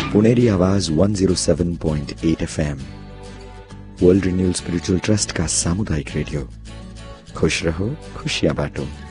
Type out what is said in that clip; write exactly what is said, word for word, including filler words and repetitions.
पुनेरी आवाज one oh seven point eight F M, world renewal spiritual trust का सामुदायिक radio. खुश रहो, खुशियां बांटो।